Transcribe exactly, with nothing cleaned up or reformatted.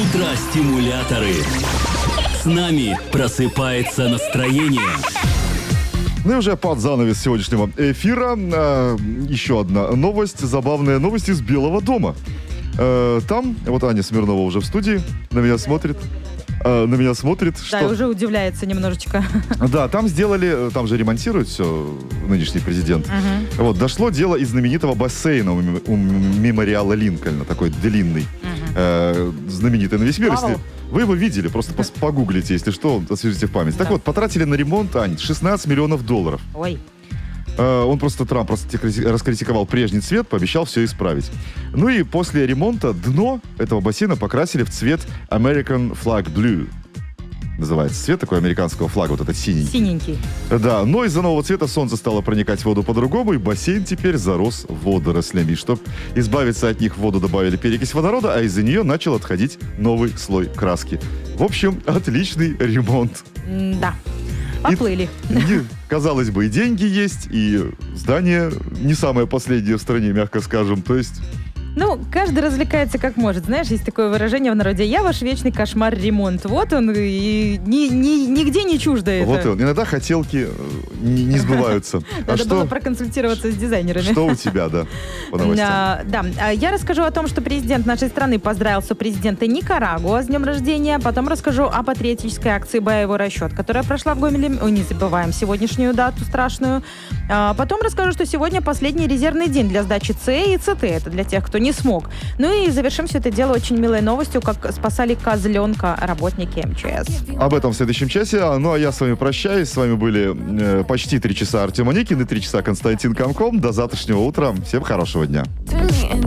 Утро-стимуляторы. С нами просыпается настроение. Ну и уже под занавес сегодняшнего эфира э, еще одна новость, забавная новость из Белого дома. Э, там, вот Аня Смирнова уже в студии, на меня смотрит. Э, на меня смотрит. Да, что... и уже удивляется немножечко. Да, там сделали, там же ремонтируют все нынешний президент. Угу. Вот, дошло дело из знаменитого бассейна у, у мемориала Линкольна, такой длинный, угу. э, знаменитый на весь мир. Если вы его видели, просто да. погуглите, если что, освежите в память. Да. Так вот, потратили на ремонт, Ань, шестнадцать миллионов долларов. Ой. Э, он просто, Трамп просто раскритиковал прежний цвет, пообещал все исправить. Ну и после ремонта дно этого бассейна покрасили в цвет American Flag Blue. Называется цвет такой американского флага, вот этот синенький. Синенький. Да, но из-за нового цвета солнце стало проникать в воду по-другому, и бассейн теперь зарос водорослями. Чтобы избавиться от них, в воду добавили перекись водорода, а из-за нее начал отходить новый слой краски. В общем, отличный ремонт. Да, поплыли. И, и, казалось бы, и деньги есть, и здание не самое последнее в стране, мягко скажем. То есть... Ну, каждый развлекается как может. Знаешь, есть такое выражение в народе: «Я ваш вечный кошмар ремонт». Вот он, и ни, ни, нигде не чуждо это. Вот он. Иногда хотелки не, не сбываются. Надо было проконсультироваться с дизайнерами. Что у тебя, да, по новостям? Да, я расскажу о том, что президент нашей страны поздравил сопрезидента Никарагуа с днем рождения. Потом расскажу о патриотической акции «Боевой расчет», которая прошла в Гомеле. Ой, не забываем сегодняшнюю дату страшную. Потом расскажу, что сегодня последний резервный день для сдачи ЦЭ и ЦТ. Это для тех, кто не смог. Ну и завершим все это дело очень милой новостью, как спасали козленка работники эм че эс. Об этом в следующем часе. Ну а я с вами прощаюсь. С вами были э, почти три часа Артем Аникин и три часа Константин Комком. До завтрашнего утра. Всем хорошего дня.